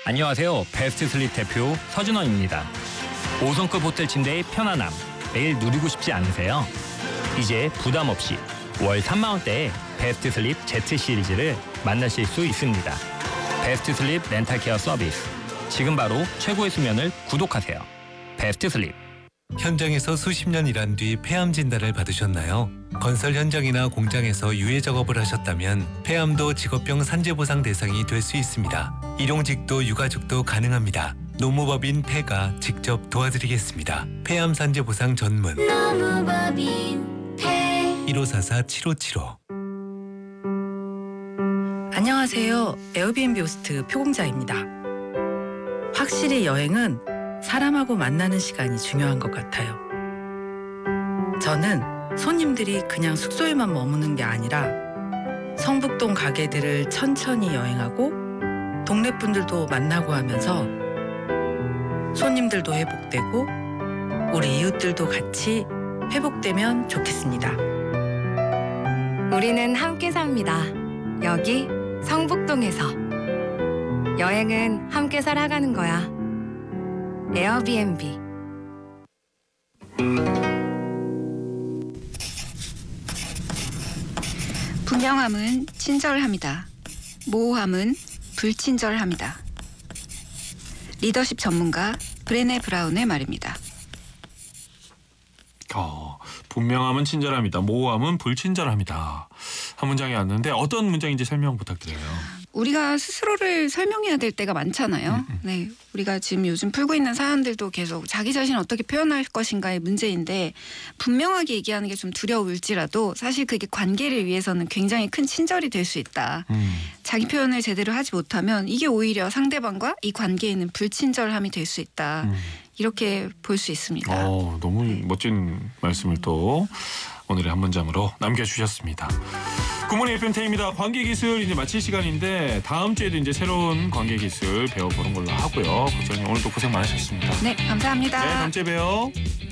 안녕하세요. 베스트 슬립 대표 서준원입니다. 5성급 호텔 침대의 편안함, 매일 누리고 싶지 않으세요? 이제 부담 없이 월 3만 원대의 베스트 슬립 Z 시리즈를 만나실 수 있습니다. 베스트 슬립 렌탈 케어 서비스. 지금 바로 최고의 수면을 구독하세요. 베스트 슬립. 현장에서 수십 년 일한 뒤 폐암 진단을 받으셨나요? 건설 현장이나 공장에서 유해 작업을 하셨다면 폐암도 직업병 산재보상 대상이 될 수 있습니다. 일용직도 유가족도 가능합니다. 노무법인 폐가 직접 도와드리겠습니다. 폐암 산재보상 전문 노무법인 폐 1544-7575. 안녕하세요. 에어비앤비 호스트 표공자입니다. 확실히 여행은 사람하고 만나는 시간이 중요한 것 같아요. 저는 손님들이 그냥 숙소에만 머무는 게 아니라 성북동 가게들을 천천히 여행하고 동네 분들도 만나고 하면서 손님들도 회복되고 우리 이웃들도 같이 회복되면 좋겠습니다. 우리는 함께 삽니다. 여기 성북동에서. 여행은 함께 살아가는 거야. 에어비앤비. 분명함은 친절합니다. 모호함은 불친절합니다. 리더십 전문가 브레네 브라운의 말입니다. 분명함은 친절합니다. 모호함은 불친절합니다. 한 문장이 왔는데 어떤 문장인지 설명 부탁드려요. 우리가 스스로를 설명해야 될 때가 많잖아요. 네, 우리가 지금 요즘 풀고 있는 사연들도 계속 자기 자신을 어떻게 표현할 것인가의 문제인데 분명하게 얘기하는 게 좀 두려울지라도 사실 그게 관계를 위해서는 굉장히 큰 친절이 될 수 있다. 자기 표현을 제대로 하지 못하면 이게 오히려 상대방과 이 관계에는 불친절함이 될 수 있다. 이렇게 볼 수 있습니다. 너무 멋진 말씀을 또 오늘의 한 문장으로 남겨주셨습니다. 굿모닝 FM 태입니다. 관계기술 이제 마칠 시간인데 다음 주에도 이제 새로운 관계기술 배워보는 걸로 하고요. 국장님 오늘도 고생 많으셨습니다. 네, 감사합니다. 네, 다음 주에 봬요.